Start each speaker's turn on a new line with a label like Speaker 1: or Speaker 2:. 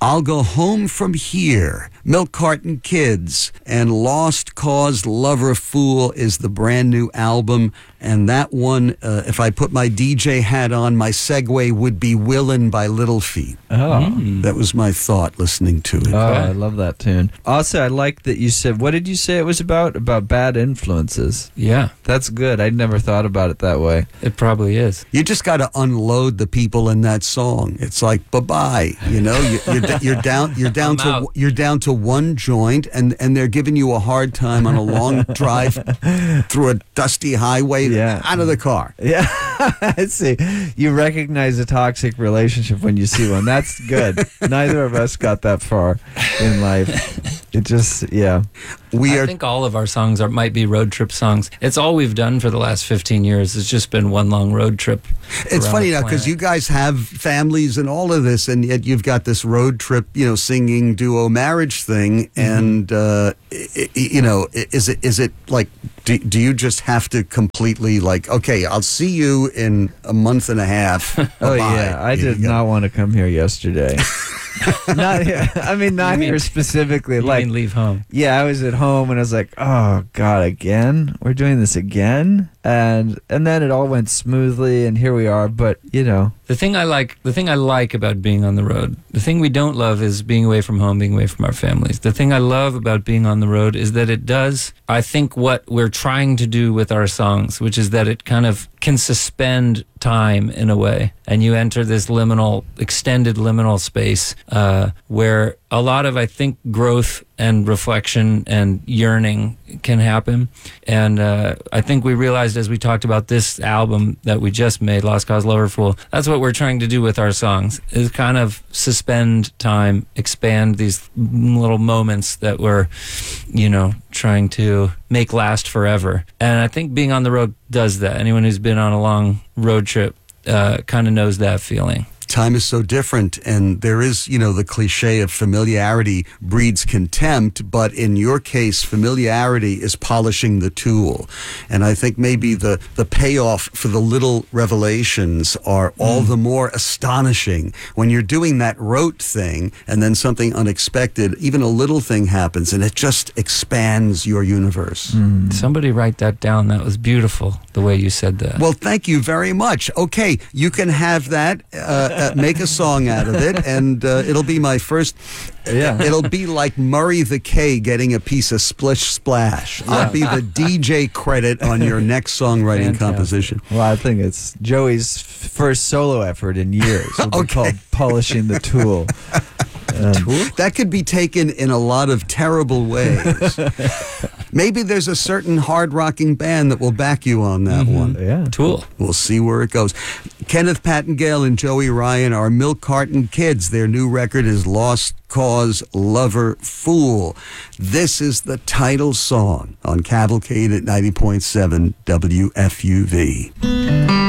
Speaker 1: I'll Go Home From Here, Milk Carton Kids, and Lost Cause Lover Fool is the brand new album. And that one, if I put my DJ hat on, my segue would be Willin' by Little Feat.
Speaker 2: Oh.
Speaker 1: That was my thought listening to it.
Speaker 2: Oh, I love that tune. Also, I like that you said, what did you say it was about? About bad influences.
Speaker 3: Yeah,
Speaker 2: That's good. I'd never thought about it that way.
Speaker 3: it probably is.
Speaker 1: You just got to unload the people in that song. It's like bye-bye. You know, you're down
Speaker 3: I'm
Speaker 1: to
Speaker 3: out.
Speaker 1: you're down to one joint, and they're giving you a hard time on a long drive through a dusty highway.
Speaker 2: Yeah.
Speaker 1: Out of the car.
Speaker 2: Yeah, I see. You recognize a toxic relationship when you see one. That's good. Neither of us got that far in life. It just, yeah.
Speaker 3: I think all of our songs might be road trip songs. It's all we've done for the last 15 years. It's just been one long road trip.
Speaker 1: It's
Speaker 3: around
Speaker 1: funny
Speaker 3: the
Speaker 1: now because
Speaker 3: planet.
Speaker 1: you guys have families and all of this, and yet you've got this road trip, singing duo marriage thing. And is it like, do you just have to completely like, okay, I'll see you in a month and a half.
Speaker 2: Oh,
Speaker 1: Bye-bye.
Speaker 2: yeah. I
Speaker 1: Here
Speaker 2: did
Speaker 1: you go.
Speaker 2: not want to come here yesterday. Not here. I mean, not here specifically.
Speaker 3: You
Speaker 2: Like,
Speaker 3: mean leave home.
Speaker 2: yeah, I was at home and I was like, oh God, again? We're doing this again? And then it all went smoothly and here we are. But,
Speaker 3: The thing I like about being on the road, the thing we don't love is being away from home, being away from our families. The thing I love about being on the road is that it does, I think, what we're trying to do with our songs, which is that it kind of can suspend time in a way. And you enter this extended liminal space where a lot of, I think, growth and reflection and yearning can happen. And I think we realized as we talked about this album that we just made, Lost Cause Lover Fool, that's what we're trying to do with our songs, is kind of suspend time, expand these little moments that we're, trying to make last forever. And I think being on the road does that. Anyone who's been on a long road trip kind of knows that feeling.
Speaker 1: Time is so different, and there is, the cliche of familiarity breeds contempt, but in your case, familiarity is polishing the tool. And I think maybe the payoff for the little revelations are all the more astonishing when you're doing that rote thing, and then something unexpected, even a little thing happens, and it just expands your universe.
Speaker 3: Somebody write that down. That was beautiful, the way you said that.
Speaker 1: Well, thank you very much. Okay, you can have that. Make a song out of it, and it'll be my first.
Speaker 2: Yeah.
Speaker 1: It'll be like Murray the K getting a piece of Splish Splash. I'll be the DJ credit on your next songwriting
Speaker 3: Fantastic.
Speaker 1: composition.
Speaker 2: well, I think it's Joey's first solo effort in years. It'll be
Speaker 1: Okay.
Speaker 2: called Polishing the Tool.
Speaker 1: That could be taken in a lot of terrible ways. Maybe there's a certain hard-rocking band that will back you on that one.
Speaker 2: Yeah.
Speaker 3: Tool.
Speaker 1: We'll see where it goes. Kenneth Pattengale and Joey Ryan are Milk Carton Kids. Their new record is Lost Cause Lover Fool. This is the title song on Cavalcade at 90.7 WFUV.